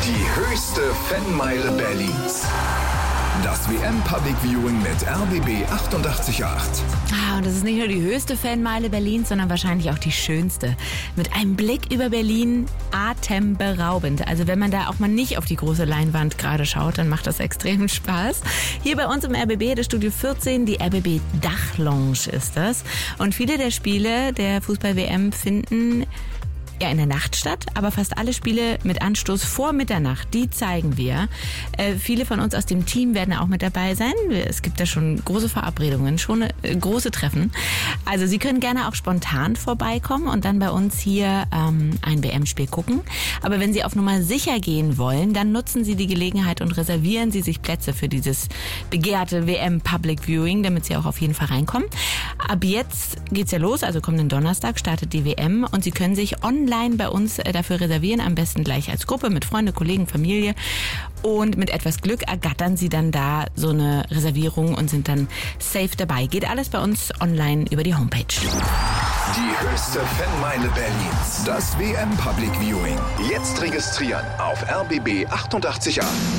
Die höchste Fanmeile Berlins. Das WM Public Viewing mit RBB 88.8. Und das ist nicht nur die höchste Fanmeile Berlins, sondern wahrscheinlich auch die schönste. Mit einem Blick über Berlin, atemberaubend. Also wenn man da auch mal nicht auf die große Leinwand gerade schaut, dann macht das extrem Spaß. Hier bei uns im RBB, das Studio 14, die RBB Dachlounge ist das. Und viele der Spiele der Fußball-WM finden ja in der Nacht statt, aber fast alle Spiele mit Anstoß vor Mitternacht, die zeigen wir. Viele von uns aus dem Team werden auch mit dabei sein. Es gibt da schon große Verabredungen, schon große Treffen. Also Sie können gerne auch spontan vorbeikommen und dann bei uns hier ein WM-Spiel gucken. Aber wenn Sie auf Nummer sicher gehen wollen, dann nutzen Sie die Gelegenheit und reservieren Sie sich Plätze für dieses begehrte WM Public Viewing, damit Sie auch auf jeden Fall reinkommen. Ab jetzt geht's ja los, also kommenden Donnerstag startet die WM und Sie können sich online bei uns dafür reservieren, am besten gleich als Gruppe mit Freunde, Kollegen, Familie. Und mit etwas Glück ergattern Sie dann da so eine Reservierung und sind dann safe dabei. Geht alles bei uns online über die Homepage. Die höchste Fanmeile Berlins. Das WM Public Viewing. Jetzt registrieren auf RBB 88.8.